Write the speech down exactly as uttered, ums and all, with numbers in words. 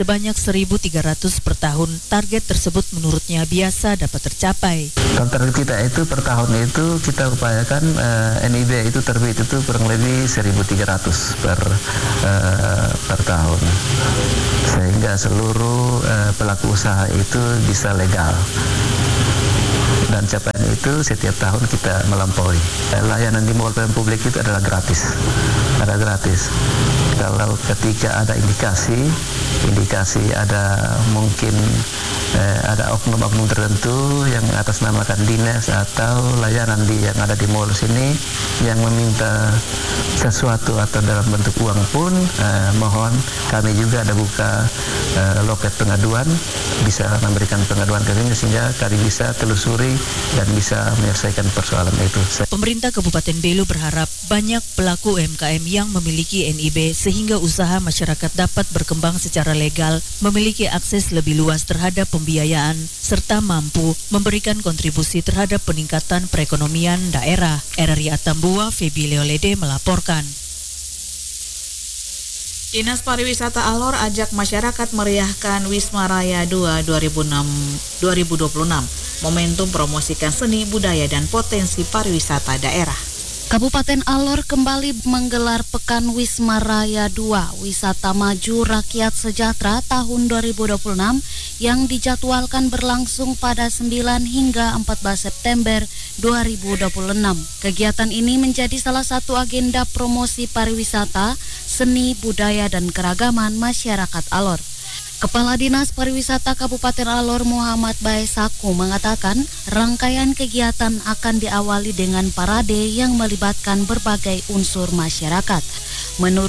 sebanyak seribu tiga ratus per tahun. Target tersebut menurutnya biasa dapat tercapai. Kalau target kita itu per tahun itu kita upayakan uh, N I B itu terbit itu kurang lebih seribu tiga ratus per uh, per tahun, sehingga seluruh uh, pelaku usaha itu bisa legal. Dan capaian itu setiap tahun kita melampaui. Layanan di mall pelayanan publik itu adalah gratis, ada gratis. Kalau ketika ada indikasi, indikasi ada mungkin eh, ada oknum-oknum tertentu yang atasnamakan dinas atau layanan di yang ada di mall sini yang meminta sesuatu atau dalam bentuk uang pun, eh, mohon kami juga ada buka eh, loket pengaduan, bisa memberikan pengaduan ke kami sehingga kami bisa telusuri dan bisa menyelesaikan persoalan itu. Pemerintah Kabupaten Belu berharap banyak pelaku U M K M yang memiliki N I B sehingga usaha masyarakat dapat berkembang secara legal, memiliki akses lebih luas terhadap pembiayaan, serta mampu memberikan kontribusi terhadap peningkatan perekonomian daerah. R R I Atambua, Febi Leolede melaporkan. Dinas Pariwisata Alor ajak masyarakat meriahkan Wisma Raya dua dua ribu dua puluh enam. Momentum promosikan seni, budaya, dan potensi pariwisata daerah. Kabupaten Alor kembali menggelar Pekan Wisma Raya dua Wisata Maju Rakyat Sejahtera tahun dua ribu dua puluh enam yang dijadwalkan berlangsung pada sembilan hingga empat belas September dua ribu dua puluh enam. Kegiatan ini menjadi salah satu agenda promosi pariwisata, seni, budaya, dan keragaman masyarakat Alor. Kepala Dinas Pariwisata Kabupaten Alor Muhammad Baesaku mengatakan rangkaian kegiatan akan diawali dengan parade yang melibatkan berbagai unsur masyarakat. Menurut